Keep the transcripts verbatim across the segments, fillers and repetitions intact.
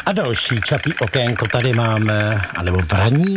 A další Čapí okénko tady máme, anebo vraní.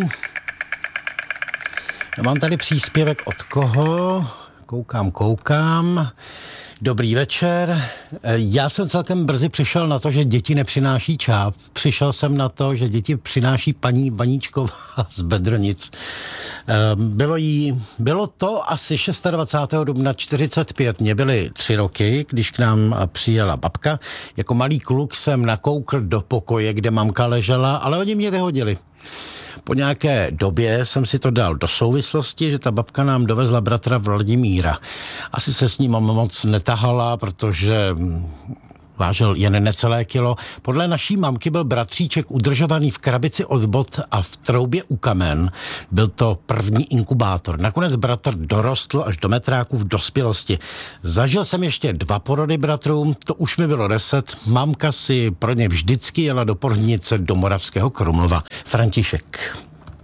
No, mám tady příspěvek od koho? Koukám, koukám. Dobrý večer. Já jsem celkem brzy přišel na to, že děti nepřináší čáp. Přišel jsem na to, že děti přináší paní Vaníčková z Bedronic. Bylo jí, bylo to asi dvacátého šestého dubna čtyřicet pět. Mě byly tři roky, když k nám přijela babka. Jako malý kluk jsem nakoukl do pokoje, kde mamka ležela, ale oni mě vyhodili. Po nějaké době jsem si to dal do souvislosti, že ta babka nám dovezla bratra Vladimíra. Asi se s ním moc netahala, protože vážil jen necelé kilo. Podle naší mamky byl bratříček udržovaný v krabici od bot a v troubě u kamen. Byl to první inkubátor. Nakonec bratr dorostl až do metráku v dospělosti. Zažil jsem ještě dva porody bratrů, to už mi bylo deset. Mamka si pro ně vždycky jela do porodnice do Moravského Krumlova. František.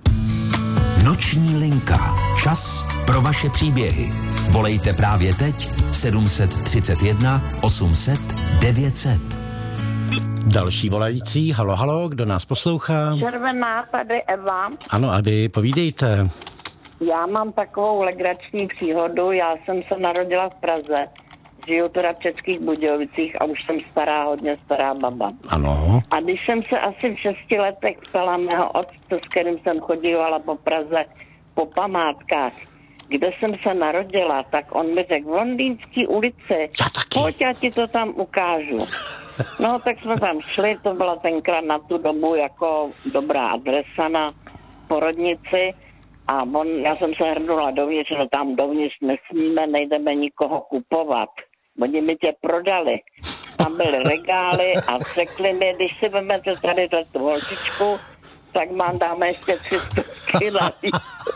Noční linka. Čas pro vaše příběhy. Volejte právě teď sedm tři jedna osm set devět set. Další volající. Halo, halo, kdo nás poslouchá? Červená, tady Eva. Ano, a vy povídejte. Já mám takovou legrační příhodu. Já jsem se narodila v Praze. Žiju teda v Českých Budějovicích a už jsem stará, hodně stará baba. Ano. A když jsem se asi v šesti letech ptala mého otce, s kterým jsem chodívala po Praze po památkách, kde jsem se narodila, tak on mi řekl, v Londýnské ulici, pojď, já ti to tam ukážu. No, tak jsme tam šli, to byla tenkrát na tu dobu jako dobrá adresa na porodnici a on, já jsem se hrnula dovnitř, no tam dovnitř nesmíme, nejdeme nikoho kupovat. Oni mi tě prodali. Tam byly regály a řekli mi, když si vezmete tady tu holčičku, tak mám dáme ještě tři stovky navíc.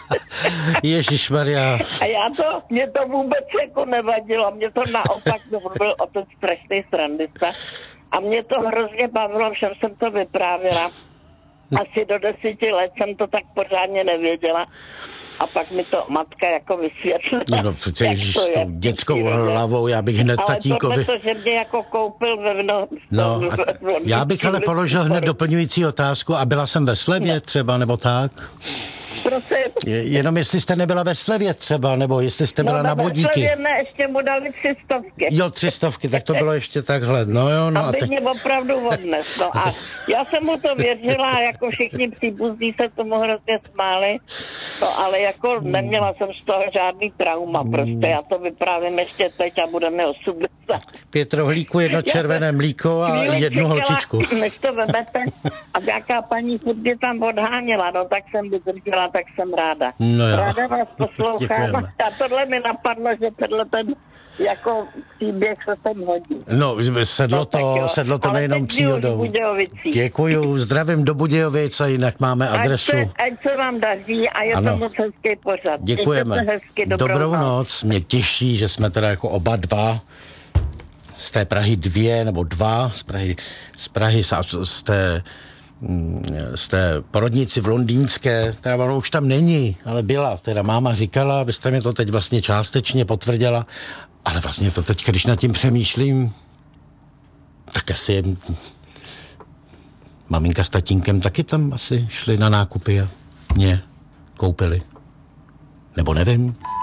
Ježišmarja. A já to, mě to vůbec jako nevadilo, mě to naopak, to byl otec strašný srandista a mě to hrozně bavilo, všem jsem to vyprávěla. Asi do deseti let jsem to tak pořádně nevěděla. A pak mi to matka jako vysvětlila. No přece ježiš, s tou dětskou hlavou, já bych hned tatínkovi... Ale tohle to, že mě jako koupil ve vno... No, a já bych ale položil hned doplňující otázku a byla jsem ve Slevě třeba, nebo tak? Prosím. Jenom jestli jste nebyla ve Slevě třeba, nebo jestli jste byla no, na Bodíky. No, ve Slevě ne, ještě mu dali tři stovky. Jo, tři stovky, tak to bylo ještě takhle, no jo, no. Aby a te... mě opravdu odnes, no a já jsem mu to věřila, jako všichni příbuzní se tomu hrozně smáli, no ale jako neměla jsem z toho žádný trauma, prostě já to vyprávím ještě teď a budeme osmdesát. Pět rohlíků, jedno červené mlíko a jednu holčičku. Než to vemete a nějaká paní furt mě tam odháněla, no tak jsem vydržela, tak jsem ráda. No ráda vás poslouchám. A tohle mi napadlo, že tenhle ten jako příběh se sem hodí. No, sedlo no, to, sedlo to nejenom příhodou. Děkuju, zdravím do Budějovic a jinak máme adresu. Ať se, ať se vám daří a je to moc hezký pořad. Děkujeme. Hezky, dobrou, dobrou noc. noc. Mě těší, že jsme teda jako oba dva z té Prahy dvě nebo dva, z Prahy, z Prahy z té z té porodnici v Londýnské, teda ono už tam není, ale byla, teda máma říkala, byste mi to teď vlastně částečně potvrdila, ale vlastně to teď, když nad tím přemýšlím, tak asi maminka s tatínkem taky tam asi šli na nákupy a mě koupili. Nebo nevím.